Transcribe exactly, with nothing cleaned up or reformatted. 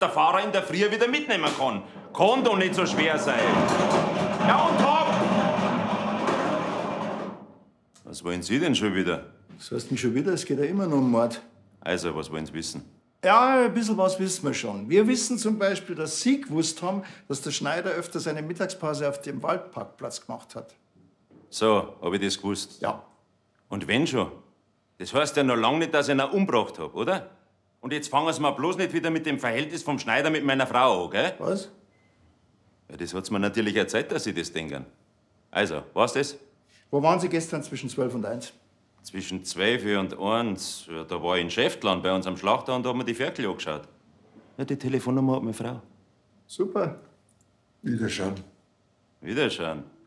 der Fahrer in der Früh wieder mitnehmen kann. Kann doch nicht so schwer sein. Ja, und hopp! Was wollen Sie denn schon wieder? Was heißt denn schon wieder? Es geht ja immer noch um Mord. Also, was wollen Sie wissen? Ja, ein bisschen was wissen wir schon. Wir wissen zum Beispiel, dass Sie gewusst haben, dass der Schneider öfter seine Mittagspause auf dem Waldparkplatz gemacht hat. So, hab ich das gewusst? Ja. Und wenn schon? Das heißt ja noch lange nicht, dass ich ihn auch umgebracht hab, oder? Und jetzt fangen Sie mal bloß nicht wieder mit dem Verhältnis vom Schneider mit meiner Frau an, gell? Was? Ja, das hat's mir natürlich erzählt, dass Sie das denken. Also, was das? Wo waren Sie gestern zwischen zwölf und eins? Zwischen zwölf und eins, ja, da war ich in Schäftland bei uns am Schlachter und da haben wir die Ferkel angeschaut. Ja, die Telefonnummer hat meine Frau. Super. Wiederschauen. Wiederschauen.